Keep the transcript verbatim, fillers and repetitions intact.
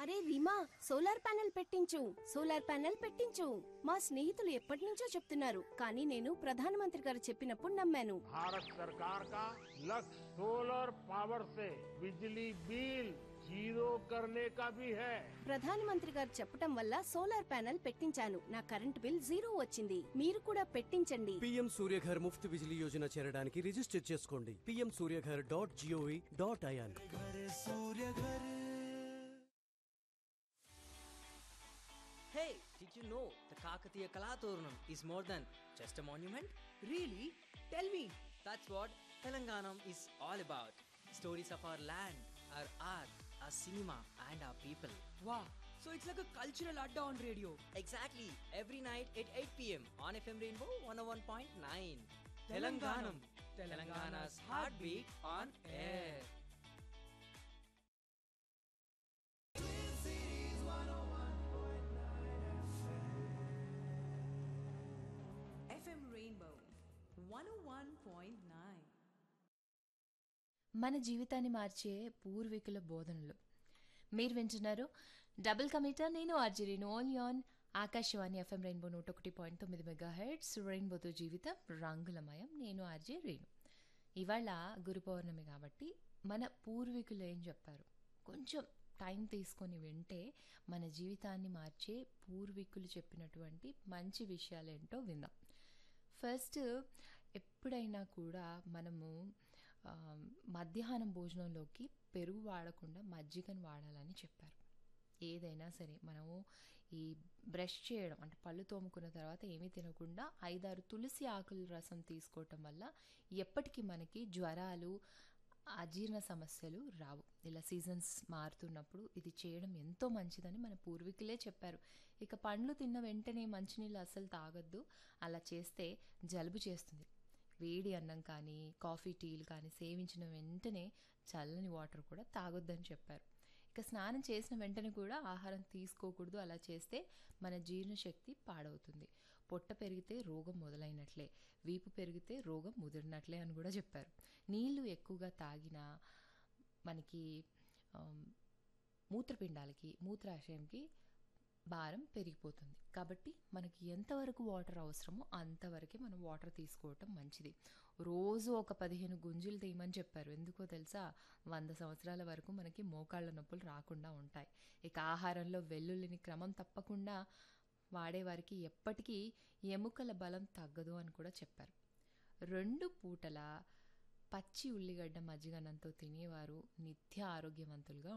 అరే Reema, solar panel పెట్టించు solar panel పెట్టించు మా స్నేహితులు ఎప్పటి నుంచో చెప్తున్నారు, కానీ నేను ప్రధానమంత్రి గారు చెప్పినప్పుడు నమ్మాను. भारत सरकार का लक्ष्य सोलर पावर से बिजली बिल जीरो करने का भी है। ప్రధానమంత్రి గారు చెప్పటం వల్ల సోలార్ ప్యానెల్ పెట్టించాను. నా కరెంట్ బిల్ జీరో వచ్చింది. మీరు కూడా పెట్టించండి. పీఎం సూర్యఘర్ ముఫ్త్ బిజిలీ యోజన చేరడానికి రిజిస్టర్ చేసుకోండి. PM Surya Ghar dot GOV dot IN. Hey, did you know the Kakatiya Kalaturnam is more than just a monument? Really? Tell me. That's what Telanganam is all about. Stories of our land, our art, our cinema and our people. Wow. So it's like a cultural adda on radio. Exactly. Every night at eight p.m. on F M Rainbow one oh one point nine. Telanganam. Telangana's heartbeat on air. F M Rainbow one oh one point nine. మన జీవితాన్ని మార్చే పూర్వీకుల బోధనలు మీరు వింటున్నారు. Double కమిటర్, నేను ఆర్జరీను only on Akashvani FM rainbow నూట ఒకటి పాయింట్ తొమ్మిది మెగా హెడ్స్. రెయిన్బోతో జీవితం రంగులమయం. నేను ఆర్జే రేణు. ఇవాళ గురు పౌర్ణమి కాబట్టి మన పూర్వీకులు ఏం చెప్పారు కొంచెం టైం తీసుకొని వింటే మన జీవితాన్ని మార్చే పూర్వీకులు చెప్పినటువంటి మంచి విషయాలేంటో విందాం. ఫస్ట్, ఎప్పుడైనా కూడా మనము మధ్యాహ్నం భోజనంలోకి పెరుగు వాడకుండా మజ్జిగను వాడాలని చెప్పారు. ఏదైనా సరే మనము ఈ బ్రష్ చేయడం అంటే పళ్ళు తోముకున్న తర్వాత ఏమీ తినకుండా ఐదారు తులసి ఆకుల రసం తీసుకోవటం వల్ల ఎప్పటికీ మనకి జ్వరాలు, అజీర్ణ సమస్యలు రావు. ఇలా సీజన్స్ మారుతున్నప్పుడు ఇది చేయడం ఎంతో మంచిదని మన పూర్వీకులే చెప్పారు. ఇక పండ్లు తిన్న వెంటనే మంచినీళ్ళు అస్సలు తాగొద్దు. అలా చేస్తే జలుబు చేస్తుంది. వేడి అన్నం కానీ కాఫీ టీలు కానీ సేవించిన వెంటనే చల్లని వాటర్ కూడా తాగొద్దని చెప్పారు. ఇక స్నానం చేసిన వెంటనే కూడా ఆహారం తీసుకోకూడదు. అలా చేస్తే మన జీర్ణశక్తి పాడవుతుంది. పొట్ట పెరిగితే రోగం మొదలైనట్లే, వీపు పెరిగితే రోగం ముదిరినట్లే అని కూడా చెప్పారు. నీళ్లు ఎక్కువగా తాగినా మనకి మూత్రపిండాలకి, మూత్రాశయంకి భారం పెరిగిపోతుంది. కాబట్టి మనకి ఎంతవరకు వాటర్ అవసరమో అంతవరకే మనం వాటర్ తీసుకోవటం మంచిది. రోజు ఒక పదిహేను గుంజులు తీయమని చెప్పారు. ఎందుకో తెలుసా? వంద సంవత్సరాల వరకు మనకి మోకాళ్ళ నొప్పులు రాకుండా ఉంటాయి. ఇక ఆహారంలో వెల్లుల్లిని క్రమం తప్పకుండా వాడేవారికి ఎప్పటికీ ఎముకల బలం తగ్గదు అని కూడా చెప్పారు. రెండు పూటల పచ్చి ఉల్లిగడ్డ మజ్జిగన్నంతో తినేవారు నిత్య ఆరోగ్యవంతులుగా